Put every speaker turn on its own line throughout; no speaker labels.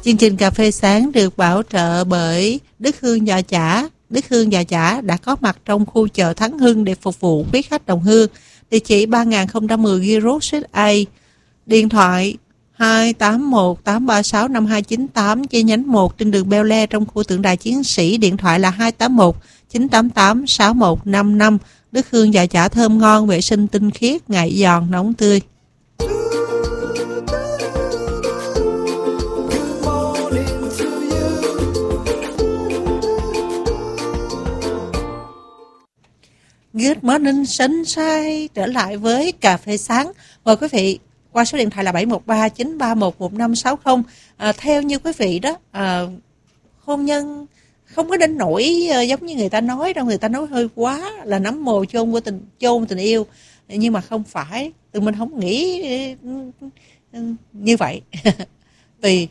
Chương trình Cà phê sáng được bảo trợ bởi Đức Hương Giò Chả. Đức Hương Giò Chả đã có mặt trong khu chợ Thắng Hưng để phục vụ quý khách đồng hương. Địa chỉ 3010 Girot Street A, điện thoại 2818365298, chi nhánh 1 trên đường Bel Air trong khu tượng đài chiến sĩ, điện thoại là 2819886155. Đức Hương Giò Chả thơm ngon, vệ sinh tinh khiết, ngậy giòn, nóng tươi. Good morning sunshine, trở lại với cà phê sáng. Mời quý vị qua số điện thoại là 713-931-1560. Theo như quý vị đó, hôn nhân không có đến nỗi giống như người ta nói đâu. Người ta nói hơi quá là nấm mồ chôn tình yêu. Nhưng mà không phải, tụi mình không nghĩ như vậy. Tùy.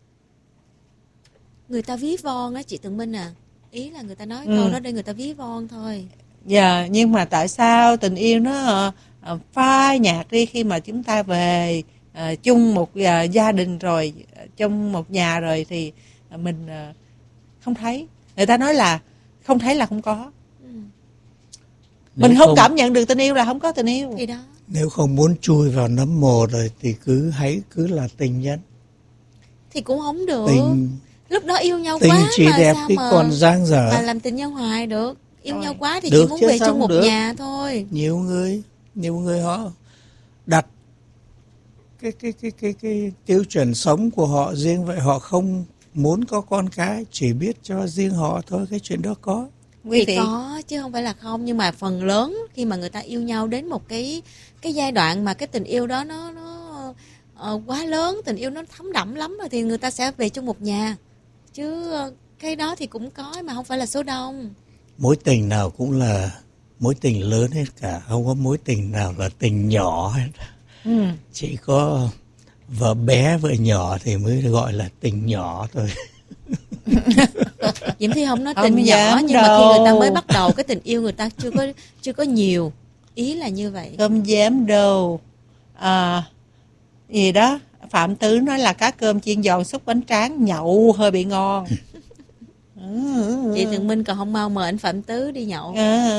Người ta ví von á chị Tường Minh à. Ý là người ta nói câu đó để người ta ví von thôi.
Dạ, nhưng mà tại sao tình yêu nó phai nhạt đi khi mà chúng ta về chung một gia đình rồi, trong một nhà rồi thì mình không thấy. Người ta nói là không thấy là không có. Mình không cảm nhận được tình yêu là không có tình yêu.
Thì đó.
Nếu không muốn chui vào nấm mồ rồi thì cứ là tình nhân.
Thì cũng không được.
Tình,
lúc đó yêu nhau
tình
quá
chỉ
mà
đẹp
sao
thì
mà
còn dang dở.
mà làm tình nhân hoài được. Yêu nhau quá thì
được,
chỉ muốn về chung một
được.
nhà thôi.
Nhiều người họ đặt cái tiêu chuẩn sống của họ riêng vậy, họ không muốn có con cái, chỉ biết cho riêng họ thôi. Cái chuyện đó có.
Thì có chứ không phải là không, nhưng mà phần lớn khi mà người ta yêu nhau đến một cái giai đoạn mà cái tình yêu đó nó quá lớn, tình yêu nó thấm đẫm lắm rồi thì người ta sẽ về chung một nhà. Chứ cái đó thì cũng có mà không phải là số đông.
Mối tình nào cũng là mối tình lớn hết cả, không có mối tình nào là tình nhỏ hết. Chỉ có vợ bé vợ nhỏ thì mới gọi là tình nhỏ thôi.
Diễm Thi không nói tình không nhỏ, nhưng mà khi người ta mới bắt đầu cái tình yêu người ta chưa có nhiều, ý là như vậy.
Không dám đâu. Gì đó Phạm Tứ nói là cá cơm chiên giòn xúc bánh tráng nhậu hơi bị ngon.
Chị Tường Minh còn không mau mời anh Phạm Tứ đi nhậu.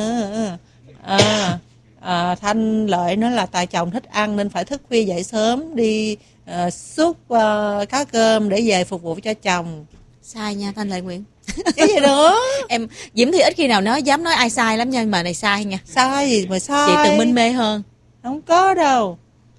Thanh Lợi nói là tại chồng thích ăn nên phải thức khuya dậy sớm đi xúc cá cơm để về phục vụ cho chồng.
Sai nha Thanh Lợi Nguyễn.
Cái gì nữa?
Em Diễm Thi ít khi nào dám nói ai sai lắm nha, mà này sai nha.
Sai gì mà sai?
Chị Tường Minh mê hơn.
Không có đâu.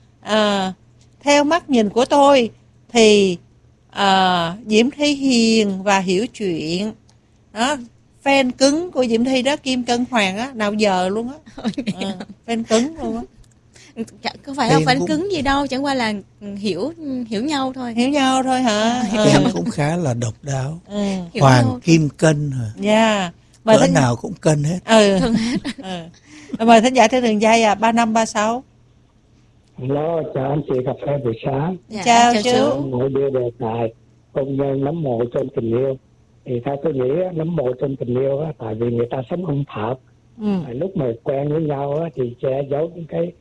Theo mắt nhìn của tôi thì Diễm Thi hiền và hiểu chuyện đó. Fan cứng của Diễm Thi đó, Kim Cân Hoàng á, nào giờ luôn á. Fan cứng luôn á.
Không phải là fan cứng gì đâu, chẳng qua là hiểu nhau thôi.
Hiểu nhau thôi hả?
Tên cũng khá là độc đáo. Hoàng Kim Cân hả?
Dạ.
Cỡ nào cũng cân hết.
Cân hết.
Mời thính giả theo đường dây 3536.
Hello, chào anh chị cà phê buổi sáng.
Chào chú.
Mỗi đưa đề tài hôn nhân nấm mộ trong tình yêu. Thì theo tôi nghĩ nấm mộ trong tình yêu á, tại vì người ta sống không thật. Lúc mà quen với nhau á, thì che giấu những cái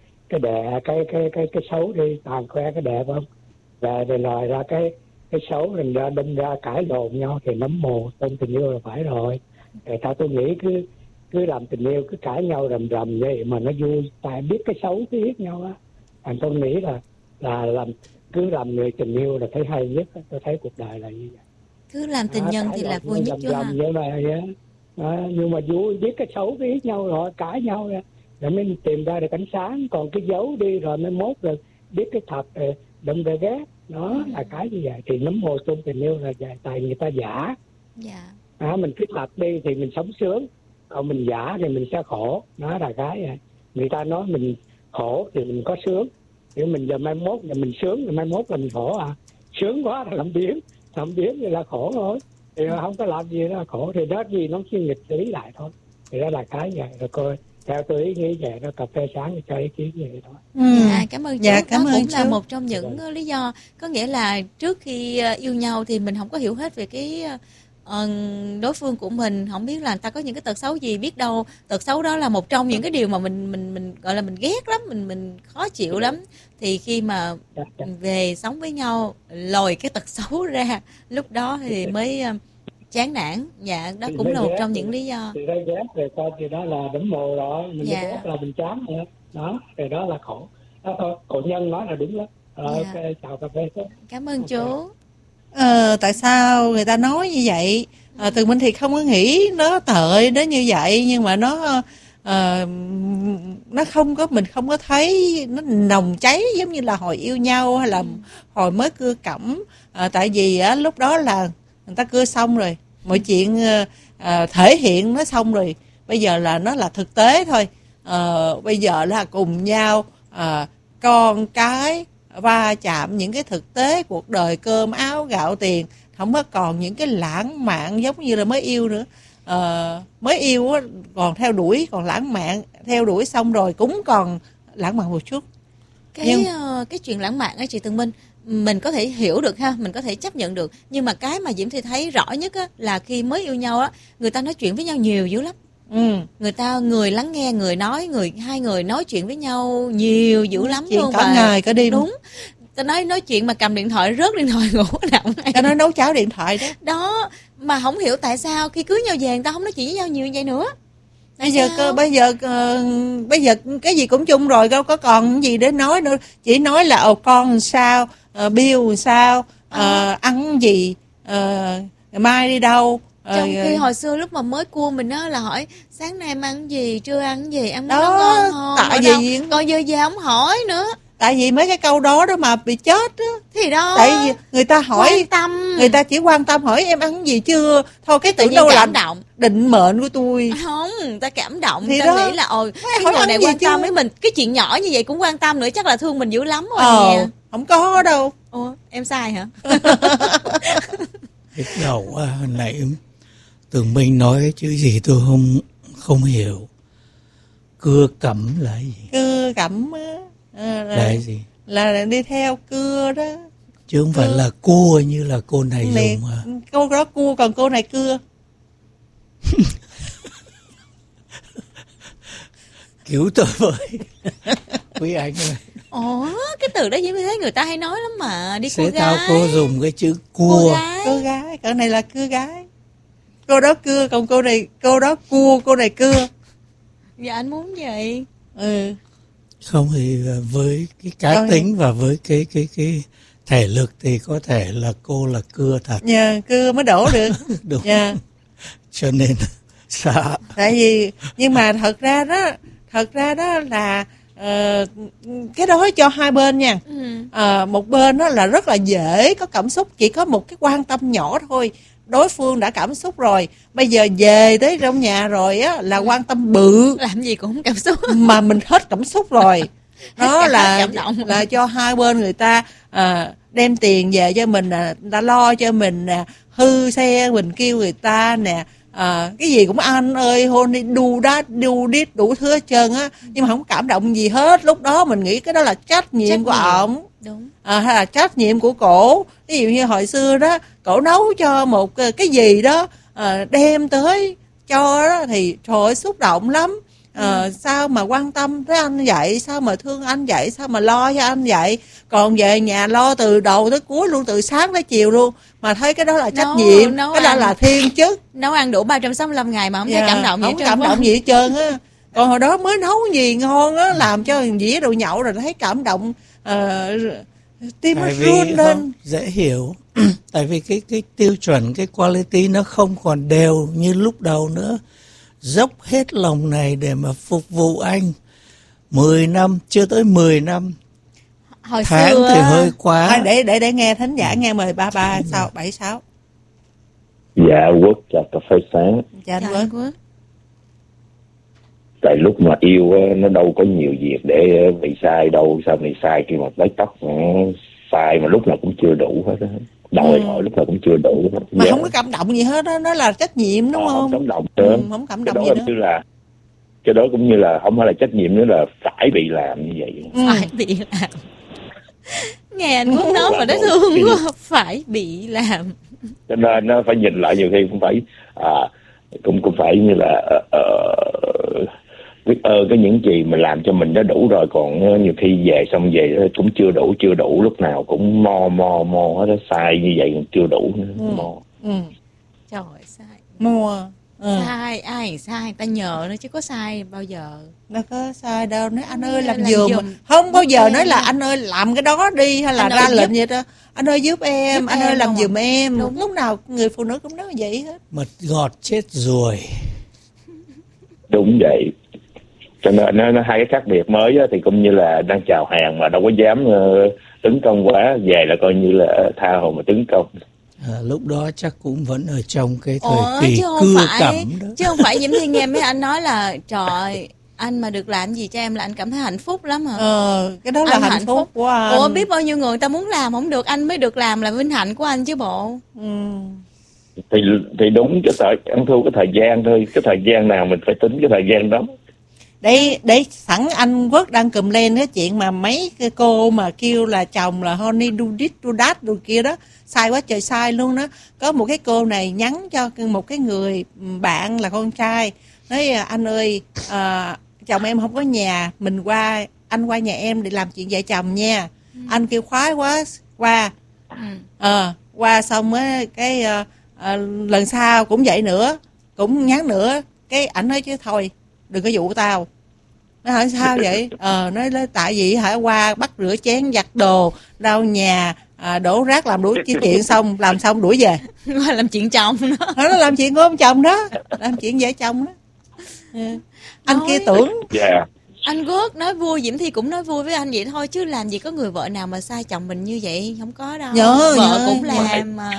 xấu đi, toàn khoe cái đẹp không. Rồi lòi ra cái xấu, rồi đâm ra cãi lộn nhau thì nấm mộ trong tình yêu là phải rồi. Thì theo tôi nghĩ cứ làm tình yêu cứ cãi nhau rầm vậy mà nó vui, tại biết cái xấu cứ biết nhau á. Tôi nghĩ là cứ làm người tình yêu là thấy hay nhất. Tôi thấy cuộc đời là như vậy.
Cứ làm tình nhân thì là vui nhất chứ ha.
Nhưng mà vui, biết cái xấu cứ biết nhau rồi cãi nhau rồi mới tìm ra được ánh sáng. Còn cái giấu đi rồi mới mốt rồi biết cái thật rồi đâm ra ghét. Đó là cái như vậy. Thì nấm mồ trong tình yêu là vậy, tại người ta giả. Mình cứ thật đi thì mình sống sướng, còn mình giả thì mình sẽ khổ. Đó là cái vậy. Người ta nói mình khổ thì mình có sướng, nếu mình giờ mai mốt là mình sướng thì mai mốt là mình khổ à. Sướng quá là làm biếng thì là khổ thôi, thì không có làm gì đó khổ, thì đó gì nó chỉ nghịch lý lại thôi. Thì đó là cái vậy. Rồi coi theo tôi ý nghĩ vậy đó, cà phê sáng thì cho ý kiến vậy thôi.
Cảm ơn chú. Đó cũng là một trong những lý do, có nghĩa là trước khi yêu nhau thì mình không có hiểu hết về cái đối phương của mình không biết là người ta có những cái tật xấu gì, biết đâu tật xấu đó là một trong những cái điều mà mình gọi là mình ghét lắm, mình khó chịu lắm. Thì khi mà về sống với nhau, lòi cái tật xấu ra, lúc đó thì mới chán nản. Dạ, đó cũng là một trong những lý do.
Thì thấy ghét rồi coi thì đó là đấm mồ rồi, mình
Dạ.
ghét là mình chán nữa. Đó, thì đó là khổ. Đó thôi, cổ nhân nói là đúng lắm.
Dạ.
Ok, chào cà phê.
Cảm ơn chú.
Tại sao người ta nói như vậy? Từ mình thì không có nghĩ nó tệ đến như vậy, nhưng mà nó không có, mình không có thấy nó nồng cháy giống như là hồi yêu nhau hay là hồi mới cưa cẩm. Tại vì lúc đó là người ta cưa xong rồi, mọi chuyện thể hiện nó xong rồi, bây giờ là nó là thực tế thôi. Bây giờ là cùng nhau con cái va chạm những cái thực tế cuộc đời, cơm áo gạo tiền, không có còn những cái lãng mạn giống như là mới yêu nữa. Mới yêu còn theo đuổi, còn lãng mạn, theo đuổi xong rồi cũng còn lãng mạn một chút.
Cái chuyện lãng mạn á chị Tường Minh, mình có thể hiểu được ha, mình có thể chấp nhận được, nhưng mà cái mà Diễm Thi thấy rõ nhất á là khi mới yêu nhau á, người ta nói chuyện với nhau nhiều dữ lắm. Người lắng nghe, người nói, hai người nói chuyện với nhau nhiều dữ lắm
chuyện
luôn,
cả ngày cả đêm.
Đúng. Ta nói chuyện mà cầm điện thoại, rớt điện thoại ngủ nằm.
Ta nói nấu cháo điện thoại đó.
Đó, mà không hiểu tại sao khi cưới nhau về người ta không nói chuyện với nhau nhiều như vậy nữa.
Bây giờ cái gì cũng chung rồi, đâu có còn gì để nói nữa, chỉ nói là con sao, Bill sao, ăn gì, mai đi đâu.
Trong khi hồi xưa lúc mà mới cua mình á là hỏi sáng nay em ăn gì, trưa ăn gì, ăn món
đó,
ngon không,
tại vì
còn giờ không hỏi nữa.
Tại vì mấy cái câu đó mà bị chết á.
Thì đó,
tại vì người ta hỏi
quan tâm,
người ta chỉ quan tâm hỏi em ăn gì chưa thôi, cái
tự
tưởng đâu là
động
định mệnh của tôi.
Không, người ta cảm động,
thì
người ta nghĩ là cái người này quan tâm với mình, cái chuyện nhỏ như vậy cũng quan tâm nữa, chắc là thương mình dữ lắm rồi nè.
Không có đâu.
Em sai hả?
Lúc đầu hồi nãy Tường Minh nói cái chữ gì tôi không hiểu. Cưa cẩm là gì?
Cưa cẩm
là cái gì?
Là đi theo cưa đó,
chứ không phải là cua như là cô này dùng à.
Cô đó cua, còn cô này cưa.
Cứu tôi với quý anh ơi.
Cái từ đó Diễm thấy người ta hay nói lắm mà, đi cua gái.
Tao cô dùng cái chữ cua.
Cô gái, cậu này là cưa gái. Cô đó cưa, còn cô đó cua, cô này cưa.
Dạ anh muốn vậy.
Không thì với cái cá tính và với cái thể lực thì có thể là cô là cưa thật.
Cưa mới đổ được.
Đúng. Cho nên sợ.
Tại vì nhưng mà thật ra đó là cái đó cho hai bên nha. Một bên đó là rất là dễ có cảm xúc, chỉ có một cái quan tâm nhỏ thôi, đối phương đã cảm xúc rồi, bây giờ về tới trong nhà rồi á là quan tâm bự,
làm gì cũng không cảm xúc
mà mình hết cảm xúc rồi. Đó là cho hai bên người ta đem tiền về cho mình, người ta lo cho mình nè, hư xe mình kêu người ta nè, cái gì cũng anh ơi hôn đi, đu đít đủ thứ hết trơn á, nhưng mà không cảm động gì hết. Lúc đó mình nghĩ cái đó là trách nhiệm của ổng.
Đúng.
Hay là trách nhiệm của cổ. Ví dụ như hồi xưa đó, cổ nấu cho một cái gì đó đem tới cho đó thì trời ơi xúc động lắm. Sao mà quan tâm tới anh vậy, sao mà thương anh vậy, sao mà lo cho anh vậy, còn về nhà lo từ đầu tới cuối luôn, từ sáng tới chiều luôn, mà thấy cái đó là trách nhiệm, cái đó là thiên chức.
Nấu ăn đủ 365 ngày mà không thấy cảm động gì hết trơn.
Không cảm động gì hết trơn á. Còn hồi đó mới nấu gì ngon á, làm cho dĩa đồ nhậu rồi thấy cảm động, tim nó run lên.
Dễ hiểu. Tại vì cái tiêu chuẩn, cái quality nó không còn đều như lúc đầu nữa. Dốc hết lòng này để mà phục vụ anh 10 năm, chưa tới 10 năm.
Hồi
tháng
xưa
thì hơi quá.
Để nghe thính giả nghe, mời 3376.
Dạ Quốc chào cà phê sáng.
Dạ anh Quốc.
Tại lúc mà yêu nó đâu có nhiều việc để bị sai đâu, sao bị sai khi mà lấy tóc sai mà lúc nào cũng chưa đủ hết á. Đòi hỏi lúc nào cũng chưa đủ hết.
Mà không có cảm động gì hết đó, nó là trách nhiệm đúng không?
Không cảm động nữa.
Không cảm động gì nữa.
Cái đó cũng như là không phải là trách nhiệm nữa, là phải bị làm như vậy.
Phải bị làm. Nghe anh Quốc nói mà nó thương quá, phải bị làm.
Cho nên nó phải nhìn lại, nhiều khi cũng phải cũng phải như là biết ơn cái những gì mình làm cho mình đã đủ rồi, còn nhiều khi về xong về cũng chưa đủ, lúc nào cũng mo hết, sai như vậy cũng chưa đủ nữa. Mo.
Trời ơi, sai.
Mua.
Sai, ai sai, ta nhờ nó chứ có sai bao giờ.
Đâu có sai đâu, nói anh ơi làm
Làm
giùm.
giùm.
Không bao giờ
Ok.
nói là anh ơi làm cái đó đi, hay là
Anh
ra
ơi
lệnh
giúp.
vậy đó. Anh ơi giúp em,
Giúp
anh
em
ơi làm
không à?
giùm em.
Đúng.
Lúc nào người phụ nữ cũng nói vậy hết.
Mật ngọt chết ruồi.
Đúng vậy. Cho nên nó hai cái khác biệt mới á, thì cũng như là đang chào hàng mà đâu có dám tấn công quá, về là coi như là tha hồ mà tấn công.
Lúc đó chắc cũng vẫn ở trong cái thời
Ủa,
kỳ
chứ không
cưa
phải,
cẩm đó.
chứ không phải Diễm Thi nghe mấy anh nói là trời, anh mà được làm gì cho em là anh cảm thấy hạnh phúc lắm hả?
Cái đó là
Anh
hạnh phúc của anh.
Ủa, biết bao nhiêu người ta muốn làm không được, anh mới được làm là vinh hạnh của anh chứ bộ.
Thì đúng, cái ăn thua cái thời gian thôi, cái thời gian nào mình phải tính cái thời gian đó.
Để sẵn anh Quốc đang cùm lên cái chuyện mà mấy cái cô mà kêu là chồng là honey do this do that rồi kia đó, sai quá trời sai luôn đó. Có một cái cô này nhắn cho một cái người bạn là con trai, nói anh ơi, chồng em không có nhà, anh qua nhà em để làm chuyện vợ chồng nha. Anh kêu khoái quá, qua xong á cái lần sau cũng vậy nữa, cũng nhắn nữa, cái ảnh nói chứ thôi đừng có dụ tao. Nó hỏi sao vậy? Nói tại vì qua bắt rửa chén giặt đồ lau nhà, đổ rác, làm đủ chuyện xong, làm xong đuổi về.
Qua làm chuyện chồng đó.
Nó làm chuyện của ông chồng đó, làm chuyện vợ chồng đó. Anh kia tưởng.
Anh Quốc nói vui, Diễm Thi cũng nói vui với anh vậy thôi, chứ làm gì có người vợ nào mà sai chồng mình như vậy, không có đâu. Vợ cũng làm mà.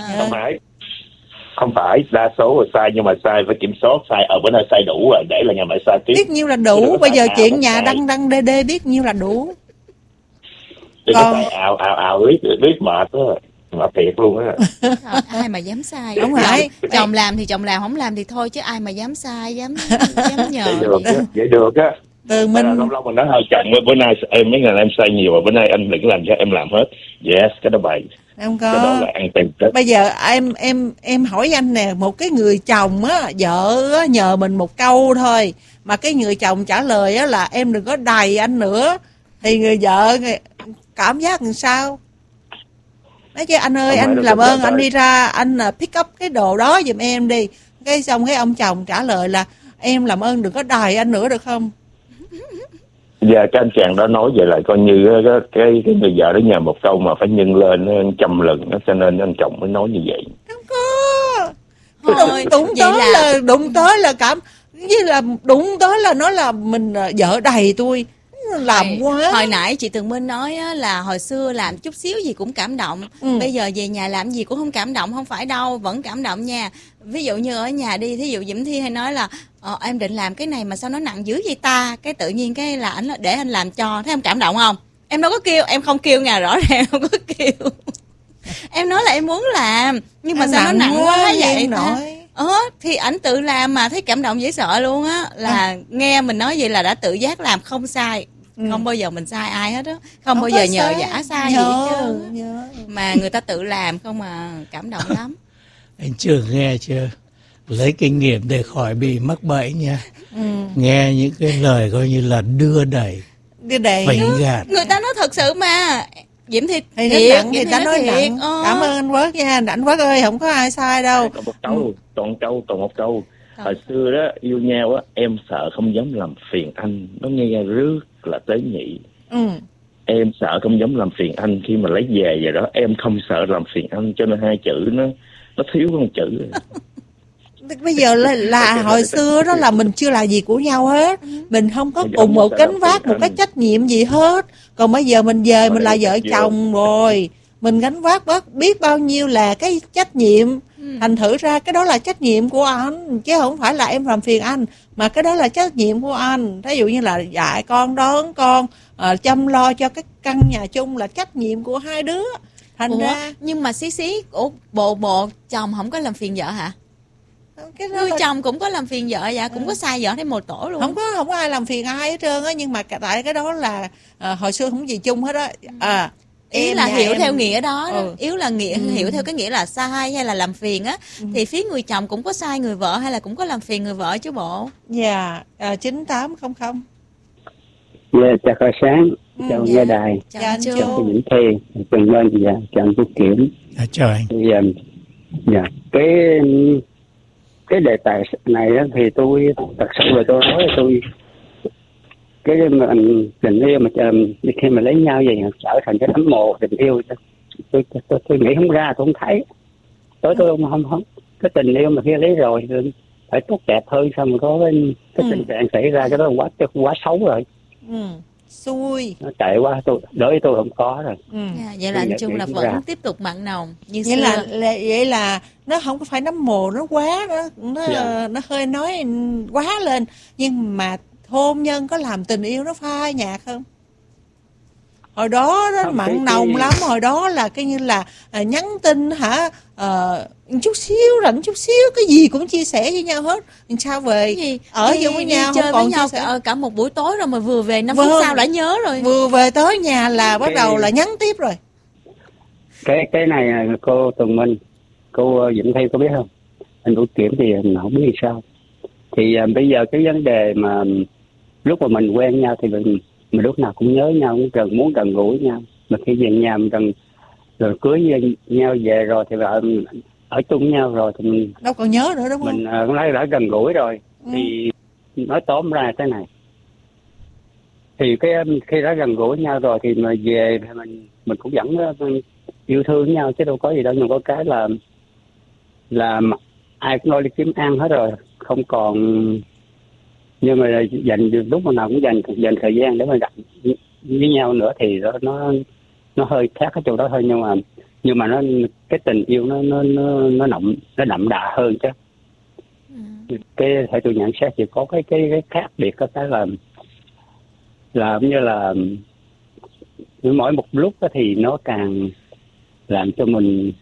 Không phải đa số là sai, nhưng mà sai phải kiểm soát, sai ở bữa nay sai đủ rồi, để là ngày mai sai tiếp.
Biết nhiêu là đủ, bây giờ chuyện nhà đăng đê biết nhiêu là đủ.
Đừng có sai ào biết mệt đó, mệt thiệt luôn á.
Ai mà dám sai?
Không phải.
Chồng làm thì chồng làm, không làm thì thôi, chứ ai mà dám sai, dám nhờ.
Vậy được á.
Từ mình
lâu mình nói hơi chồng, bữa nay mấy ngày em sai nhiều rồi, bữa nay anh đừng làm cho em làm hết. Yes, cái đó bày.
Em
Cái đó
có.
là ăn tiền Tết.
Bây giờ em hỏi anh nè, một cái người chồng á, vợ á, nhờ mình một câu thôi mà cái người chồng trả lời á là em đừng có đày anh nữa, thì người vợ cảm giác làm sao? Nói chứ anh ơi, anh làm ơn anh đi ra anh pick up cái đồ đó giùm em đi. Cái xong cái ông chồng trả lời là em làm ơn đừng có đày anh nữa được không?
Dạ, cái anh chàng đó nói vậy là coi như cái người vợ đó nhờ một câu mà phải nhân lên 100 lần đó, cho nên anh chồng mới nói như vậy.
Không có.
Thôi,
Đụng tới là cảm như là đụng tới là nói là mình vợ đầy tôi làm quá.
Hồi nãy chị Tường Minh nói á, là hồi xưa làm chút xíu gì cũng cảm động, bây giờ về nhà làm gì cũng không cảm động, không phải đâu, vẫn cảm động nha. Ví dụ như ở nhà đi, thí dụ Diễm Thi hay nói là em định làm cái này mà sao nó nặng dữ vậy ta, cái tự nhiên cái là anh để anh làm cho, thấy em cảm động không? Em đâu có kêu, em không kêu nha, rõ ràng không có kêu. Em nói là em muốn làm, nhưng mà sao nó nặng quá vậy ta? Thì ảnh tự làm mà thấy cảm động dễ sợ luôn á, là nghe mình nói vậy là đã tự giác làm không sai. Không bao giờ mình sai ai hết á, không bao giờ nhờ vả sai gì hết trơn. Mà người ta tự làm không mà cảm động lắm.
Anh chưa nghe chưa? Lấy kinh nghiệm để khỏi bị mắc bẫy nha. Nghe những cái lời coi như là đưa đẩy, phỉnh gạt.
Người ta nói thật sự mà. Diễm Thi
thì nó nặng thì ta nói nặng. Cảm ơn anh Quốc nha, anh Quốc ơi, không có ai sai đâu.
Còn một câu. Hồi xưa đó yêu nhau á, em sợ không dám làm phiền anh, nó nghe rất là tế nhị. Em sợ không dám làm phiền anh, khi mà lấy về vậy đó, em không sợ làm phiền anh, cho nên hai chữ nó thiếu một chữ.
Bây giờ là hồi xưa đó là mình chưa là gì của nhau hết, mình không có cùng một gánh vác một cái trách nhiệm gì hết. Còn bây giờ mình về mình là vợ chồng rồi, mình gánh vác biết bao nhiêu là cái trách nhiệm. Thành thử ra cái đó là trách nhiệm của anh, chứ không phải là em làm phiền anh, mà cái đó là trách nhiệm của anh. Ví dụ như là dạy con, đón con, chăm lo cho cái căn nhà chung là trách nhiệm của hai đứa. Thành ra
nhưng mà xí bộ chồng không có làm phiền vợ hả? Người chồng cũng có làm phiền vợ dạ, cũng có sai vợ thấy một tổ luôn.
Không có ai làm phiền ai hết trơn á, nhưng mà tại cái đó là hồi xưa không gì chung hết á.
Ý là
nhà
hiểu
em-
theo nghĩa đó,
Ừ.
yếu là nghĩa hiểu theo cái nghĩa là sai hay là làm phiền á, thì phía người chồng cũng có sai người vợ hay là cũng có làm phiền người vợ chứ bộ.
Dạ, 9800.
Dạ, chào Khởi Sáng, chào
Dạ.
nghe đài,
Chào
Dạ,
anh
anh
Chu.
Chu.
chào Vĩnh Thi, chào Minh, dạ, chào anh Phúc Kiểm.
Chào anh.
Thì, dạ, cái đề tài này á, thì tôi thật sự là tôi nói là tôi cái tình yêu mà khi mà lấy nhau vậy trở thành cái thấm mộ tình yêu, tôi nghĩ không ra, tôi không thấy. Tôi không cái tình yêu mà khi lấy rồi thì phải tốt đẹp hơn, sao mà có cái tình trạng xảy ra cái đó quá xấu rồi,
Xui.
nó tệ quá. Đối với tôi không có rồi.
Dạ, vậy là anh Trung là vẫn tiếp tục mặn nồng như
Vậy
xưa.
vậy là nó không có phải nấm mồ nó quá, nó hơi nói quá lên, nhưng mà hôn nhân có làm tình yêu nó phai nhạt không? Hồi đó nó
Không,
mặn nồng lắm, hồi đó là cái như là nhắn tin hả, chút xíu rảnh chút xíu cái gì cũng chia sẻ với nhau hết. Sao về
Cái gì?
ở
Đi-
chung với
đi
nhau
chơi
không
với
còn
nhau
chia sẻ.
cả một buổi tối rồi mà vừa về 5 phút
Vâng.
sau đã nhớ rồi.
Vừa về tới nhà là bắt đầu là nhắn tiếp rồi.
Cái này là cô Tùng Minh, cô Vĩnh Thi có biết không? Anh Vũ Kiểm thì mình không biết sao. Thì bây giờ cái vấn đề mà lúc mà mình quen nhau thì mình lúc nào cũng nhớ nhau, cũng muốn gần gũi nhau. Mà khi về nhà mình rồi cưới nhau về rồi thì ở chung với nhau rồi thì mình
Đâu còn nhớ nữa đúng không?
nói đã gần gũi rồi. Thì nói tóm ra thế này, thì cái khi đã gần gũi nhau rồi thì mà về thì mình cũng vẫn yêu thương nhau chứ đâu có gì đâu. Nhưng có cái là ai cũng lo đi kiếm ăn hết rồi, không còn, nhưng mà dành lúc nào cũng dành thời gian để mà gặp với nhau nữa thì nó hơi khác cái chỗ đó thôi. Nhưng mà nó cái tình yêu nó đậm đà hơn chứ. Cái theo tôi nhận xét thì có cái khác biệt, có cái là như là mỗi một lúc đó thì nó càng làm cho mình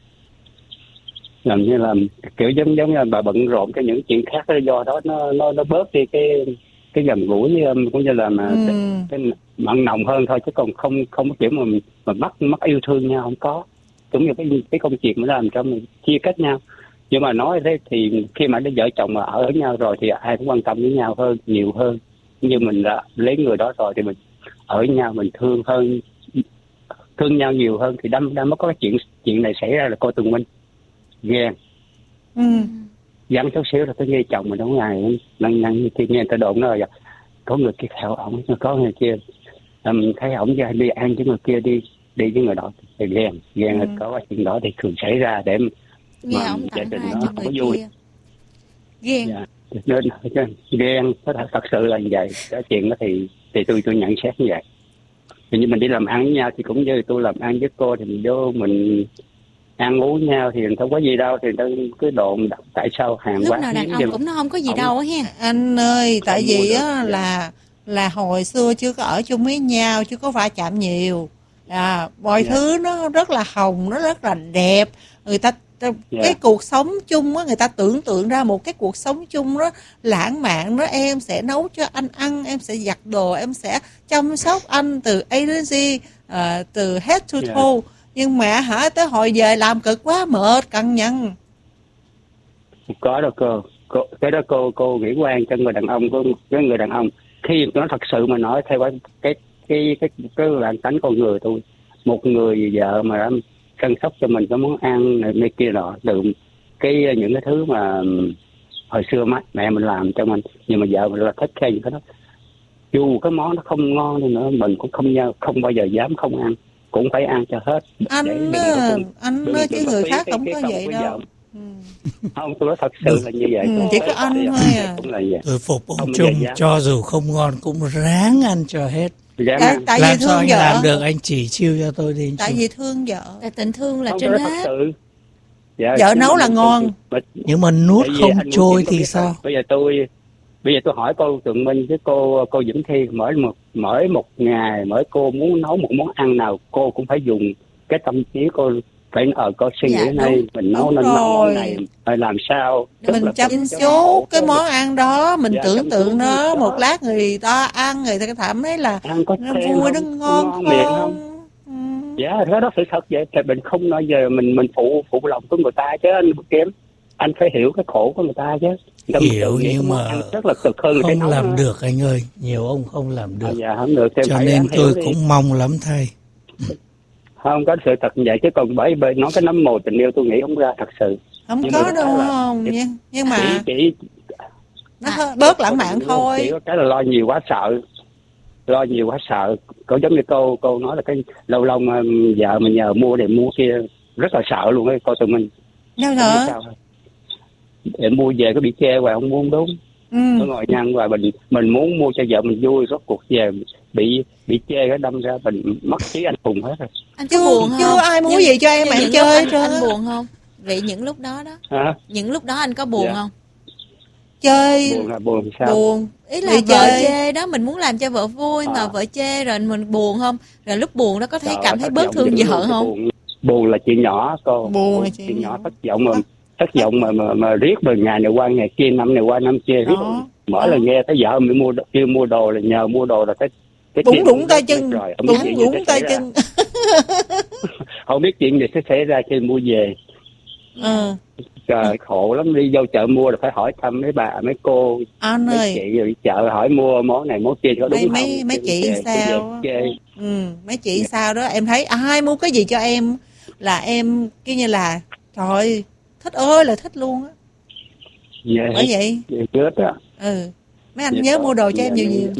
làm như là kiểu giống như bà bận rộn cái những chuyện khác đó, do đó nó bớt đi cái gần gũi, cũng như là mà cái mặn nồng hơn thôi, chứ còn không có kiểu mà mất yêu thương nhau, không có. Cũng như cái công chuyện mà làm cho mình chia cách nhau. Nhưng mà nói thế thì khi mà đứa vợ chồng mà ở nhau rồi thì ai cũng quan tâm với nhau hơn, nhiều hơn. Như mình đã lấy người đó rồi thì mình ở với nhau, mình thương nhau nhiều hơn thì đâm mới có cái chuyện này xảy ra. Là cô Tùng Minh ghen, dẫn chút xíu là tôi nghe chồng mình đúng ngày năng khi nghe người ta đồn nó rồi, có người kia theo ổng, có người kia thấy ổng ra đi ăn với người kia, đi với người đó thì ghen là có cái chuyện đó thì thường xảy ra để
Nghe
mà
ông
gia
tặng
đình
hoa
nó
cho
không
người
có vui.
kia. Ghen.
Dạ. Nên ghen có thật sự là như vậy. Cái chuyện đó thì tôi nhận xét như vậy. Thì như mình đi làm ăn với nhau thì cũng như tôi làm ăn với cô thì mình vô mình ăn uống nhau thì không có gì đâu, thì nó cứ đồn tại sao hàng
Lúc
quá
nào đàn
hiếm.
ông cũng nó không có gì đâu á hen.
Anh ơi, tại
Không mua
vì
được.
á là hồi xưa chưa có ở chung với nhau, chưa có va chạm nhiều. Mọi thứ nó rất là hồng, nó rất là đẹp. Người ta cái cuộc sống chung á, người ta tưởng tượng ra một cái cuộc sống chung đó lãng mạn đó, em sẽ nấu cho anh ăn, em sẽ giặt đồ, em sẽ chăm sóc anh từ A đến Z, từ head to toe. Nhưng mà tới hồi về làm cực quá, mệt cằn nhằn.
Có đâu cô, cái đó cô nghĩ quan cho người đàn ông, cái người đàn ông khi nó thật sự mà nói theo cái bản tánh con người tôi, một người vợ mà chăm sóc cho mình cái món ăn này kia nọ, từ những cái thứ mà hồi xưa mẹ mình làm cho mình, nhưng mà vợ mình là thích khen những cái đó, dù cái món nó không ngon đi nữa mình cũng không bao giờ dám không ăn, cũng phải ăn cho hết.
Anh nói chứ người khác không có vậy đâu.
Không, tôi nói thật sự là như vậy.
Chỉ có anh thôi à.
Cũng là vậy.
Tôi phục ông Trung, cho dù không ngon cũng ráng ăn cho hết.
Tại
làm
vì
sao
thương
anh
vợ.
làm được, anh chỉ chiêu cho tôi đi.
Tại vì thương vợ.
Tại tình thương là
không,
trên hết.
Vợ nấu là ngon.
Nhưng mà nuốt không trôi thì sao?
Bây giờ tôi hỏi cô Tùng Minh với cô Vĩnh Thi, mỗi một ngày mỗi cô muốn nấu một món ăn nào cô cũng phải dùng cái tâm trí cô, phải cô suy nghĩ này mình nấu nên món này phải làm sao
mình chăm chút cái món ăn đó, mình tưởng tượng nó một lát người ta ăn, người ta cảm thấy là nó vui, nó ngon không.
Dạ, cái đó sự thật vậy. Thì mình không nói giờ mình phụ lòng của người ta chứ anh Kiếm. Anh phải hiểu cái khổ của người ta chứ.
Hiểu nhưng mà
rất là cực hơn
không làm được anh ơi. Nhiều ông không làm được.
Dạ, không được.
Cho nên tôi cũng mong lắm thầy.
Không có sự thật như vậy chứ còn bởi nói cái nấm mồ tình yêu tôi nghĩ không ra thật sự.
Không nhưng có đâu không. Nhưng mà
chỉ
nó bớt lãng mạn thôi.
Chỉ có cái là lo nhiều quá sợ. Có giống như cô nói là cái lâu lâu mà vợ mình nhờ mua để mua kia rất là sợ luôn ấy, coi tụi mình.
Đâu hả?
Để mua về có bị chê hoài không muốn đúng. Nó ngồi nhăn hoài mình muốn mua cho vợ mình vui, rốt cuộc về bị chê cái đâm ra mình mất trí anh hùng hết rồi.
Anh có buồn không?
Chưa ai muốn gì cho em chơi
anh buồn không? Vậy những lúc đó
hả?
Những lúc đó anh có buồn không?
Chơi
buồn sao?
Buồn
ý là vợ chê đó, mình muốn làm cho vợ vui mà vợ chê rồi mình buồn không? Rồi lúc buồn đó có thấy cảm thấy bớt thương vợ không?
Buồn là chuyện nhỏ cô.
Buồn là
chuyện nhỏ, thất vọng mà riết rồi ngày này qua ngày kia, năm này qua năm kia riết mở là nghe tới vợ mới mua đồ là nhờ mua đồ là cái
bụng tay chân rồi, bụng tay chân.
Không biết chuyện gì sẽ xảy ra khi mua về. Trời khổ lắm, đi vô chợ mua là phải hỏi thăm mấy bà mấy cô
anh
mấy
ơi,
chị rồi chợ hỏi mua món này món kia có đúng không?
Mấy chị sao mấy chị sao đó em thấy ai mua cái gì cho em là em kiểu như là trời thích ơi là thích luôn á. Bởi vậy
chết á.
Mấy anh nhớ mua đồ cho em nhiều.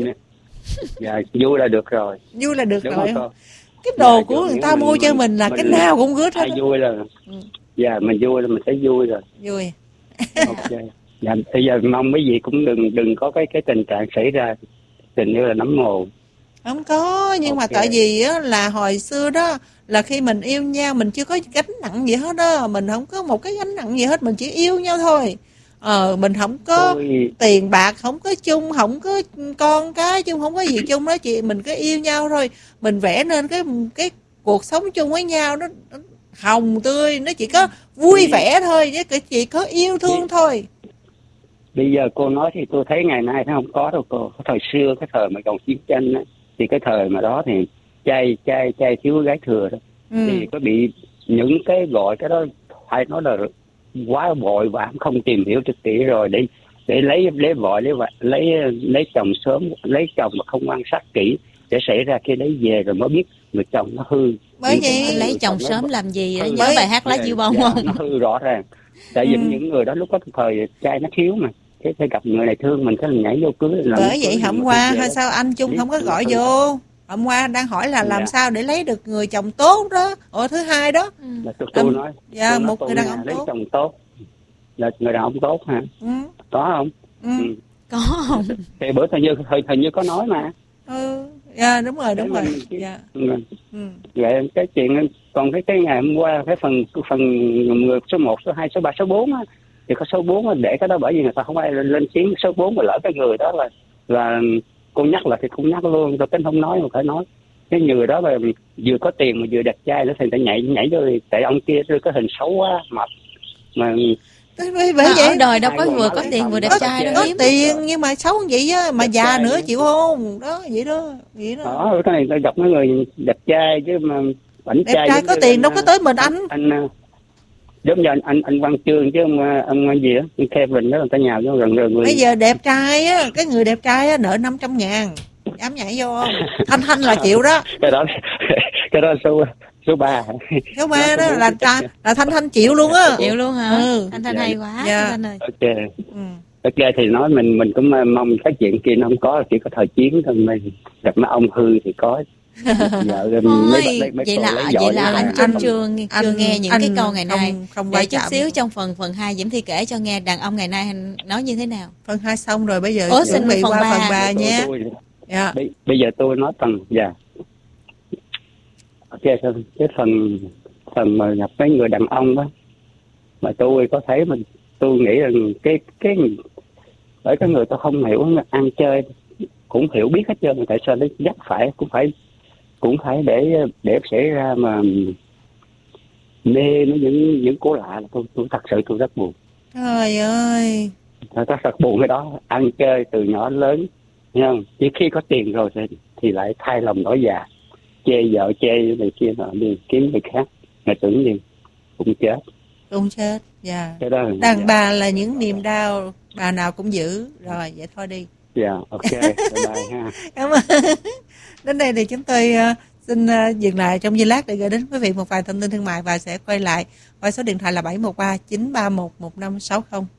Dạ vui là được rồi.
Vui là được rồi. Cái đồ của người ta mua cho mình là cái nào cũng good hết.
Vui là dạ mình vui là mình thấy vui rồi.
Vui.
Ok. Dạ bây giờ mong mấy gì cũng đừng có cái tình trạng xảy ra tình yêu là nấm mồ.
Không có, nhưng mà tại vì á là hồi xưa đó là khi mình yêu nhau mình chưa có gánh nặng gì hết đó, mình không có một cái gánh nặng gì hết, mình chỉ yêu nhau thôi. Mình không có tiền bạc, không có chung, không có con cái chung, không có gì chung đó chị, mình cứ yêu nhau thôi, mình vẽ nên cái cuộc sống chung với nhau nó hồng tươi, nó chỉ có vui vẻ thôi, chứ chỉ có yêu thương thôi.
Bây giờ cô nói thì tôi thấy ngày nay nó không có đâu cô. Cái thời xưa, cái thời mà còn chiến tranh á, thì cái thời mà đó thì trai thiếu gái thừa đó. Thì có bị những cái gọi cái đó phải nói là quá vội vã, không tìm hiểu thực tế rồi để lấy vợ lấy chồng sớm, lấy chồng mà không quan sát kỹ, để xảy ra khi lấy về rồi mới biết người chồng nó hư.
Bởi vậy lấy chồng sớm làm gì đó, nhớ bài hát Lá Diêu Bông không?
Nó hư rõ ràng. Tại vì những người đó lúc có thời trai nó thiếu mà, thế phải gặp người này thương mình cái là nhảy vô cưới.
Bởi vậy hôm qua hay sao anh Trung không có gọi vô? Hôm qua đang hỏi là làm sao để lấy được người chồng tốt đó. Thứ hai đó.
Tôi nói.
Dạ, một người đàn ông
lấy
tốt.
chồng tốt là người đàn ông tốt hả? Có không?
Có không?
Thì bữa hình như có nói mà.
Dạ đúng rồi. Dạ.
Vậy cái chuyện còn cái ngày hôm qua cái phần người số 1, số 2, số 3, số 4 á, thì có số 4 để cái đó bởi vì người ta không ai lên tiếng số 4 mà lỡ cái người đó là cô nhắc là thì cũng nhắc luôn, tôi tính không nói mà phải nói. Cái người đó là vừa có tiền mà vừa đẹp trai nữa thì người ta nhảy vô, tại ông kia cái hình xấu quá mập mà
bởi vậy
ở đời đâu có vừa có tiền vừa đẹp trai đâu.
Có tiền nhưng mà xấu vậy á, mà già nữa chịu không? Đó vậy đó.
Đó, cái này ta gặp mấy người đẹp trai chứ mà ảnh
đẹp trai có tiền đâu có tới mình anh
giống như anh Văn Chương chứ ông gì á, Kevin đó, người ta nhào vô gần người.
Bây giờ đẹp trai á, cái người đẹp trai á nợ 500.000 dám nhảy vô không? Thanh là chịu đó.
cái đó số 3.
Số 3 đó là Thanh chịu luôn á.
Chịu luôn hả? Thanh hay quá. Thanh ơi.
Ok thì nói mình cũng mong cái chuyện kia nó không có, chỉ có thời chiến thôi, mình gặp mấy ông hư thì có.
Vậy là anh chưa nghe những cái câu ngày nay.
Không
để chút xíu trong phần 2 Diễm Thi kể cho nghe đàn ông ngày nay nói như thế nào.
Phần 2 xong rồi, bây giờ
chuẩn bị
qua phần 3
nhé. Bây giờ tôi nói phần ok, cái phần mà gặp mấy người đàn ông đó mà tôi có thấy tôi nghĩ rằng cái ở cái người tôi không hiểu, ăn chơi cũng hiểu biết hết trơn, tại sao nó dắt phải cũng phải để xảy ra mà mê với những cô lạ, là tôi thật sự tôi rất buồn.
Trời ơi,
tôi thật buồn cái đó. Ăn chơi từ nhỏ đến lớn, thấy không? Chỉ khi có tiền rồi thì lại thay lòng đổi dạ. chê vợ chê này kia nọ đi kiếm người khác, mà tưởng gì cũng chết.
Cũng chết. Dạ.
Cái đó
Đàn bà là những niềm đau bà nào cũng giữ. Rồi vậy thôi đi.
Dạ, ok, bye bye ha.
Cảm ơn. Đến đây thì chúng tôi xin dừng lại trong giây lát để gửi đến quý vị một vài thông tin thương mại và sẽ quay lại qua số điện thoại là 713 931 1560.